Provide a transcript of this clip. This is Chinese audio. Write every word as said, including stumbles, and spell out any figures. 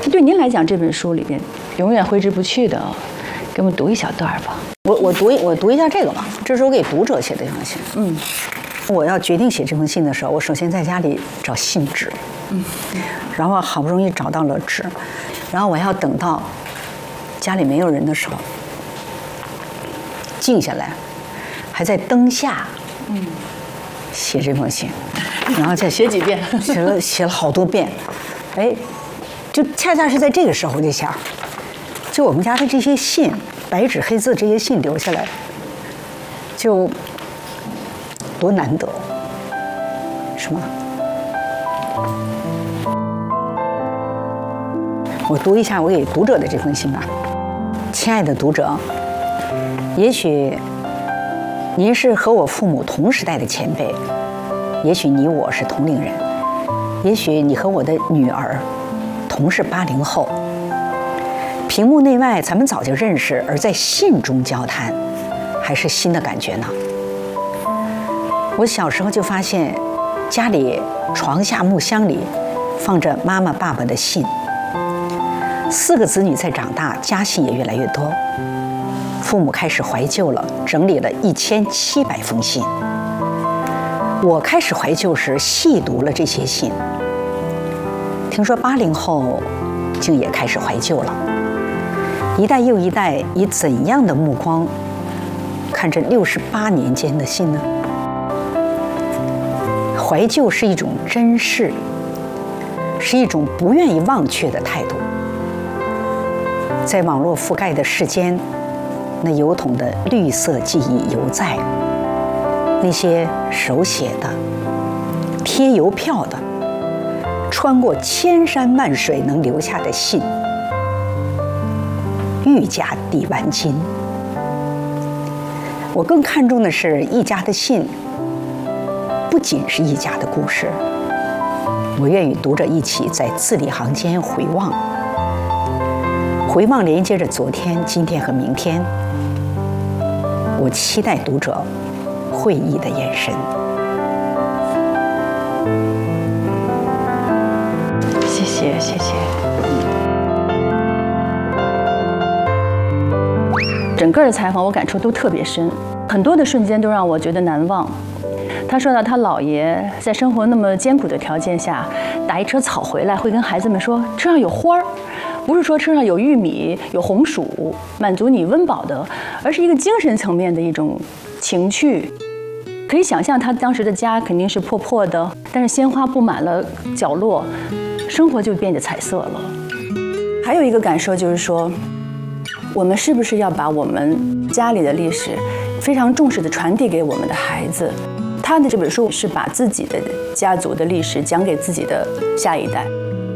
对您来讲，这本书里边永远挥之不去的，给我们读一小段吧。 我我读一我读一下这个吧，这是我给读者写的一封信。嗯，我要决定写这封信的时候，我首先在家里找信纸，嗯，然后好不容易找到了纸，然后我要等到家里没有人的时候，静下来，还在灯下，嗯，写这封信，然后再写几遍， 写了写了好多遍，哎，就恰恰是在这个时候，我就想，就我们家的这些信，白纸黑字这些信留下来，就多难得，是吗？我读一下我给读者的这封信吧。亲爱的读者，也许您是和我父母同时代的前辈，也许你我是同龄人，也许你和我的女儿同是八零后。屏幕内外咱们早就认识，而在信中交谈，还是新的感觉呢。我小时候就发现，家里床下木箱里放着妈妈爸爸的信。四个子女在长大，家信也越来越多。父母开始怀旧了，整理了一千七百封信。我开始怀旧时，细读了这些信。听说八零后竟也开始怀旧了。一代又一代，以怎样的目光看这六十八年间的信呢？怀旧是一种珍视，是一种不愿意忘却的态度。在网络覆盖的世间，那油桶的绿色记忆犹在，那些手写的、贴邮票的、穿过千山万水能留下的信，愈加抵万金。我更看重的是一家的信，不仅是一家的故事。我愿与读者一起在字里行间回望，回望连接着昨天、今天和明天。我期待读者会意的眼神。 谢谢，谢谢。整个的采访我感触都特别深，很多的瞬间都让我觉得难忘。他说到他姥爷在生活那么艰苦的条件下，打一车草回来，会跟孩子们说车上有花儿，不是说车上有玉米、有红薯，满足你温饱的，而是一个精神层面的一种情趣。可以想象他当时的家肯定是破破的，但是鲜花布满了角落，生活就变得彩色了。还有一个感受就是说，我们是不是要把我们家里的历史非常重视地传递给我们的孩子？他的这本书是把自己的家族的历史讲给自己的下一代。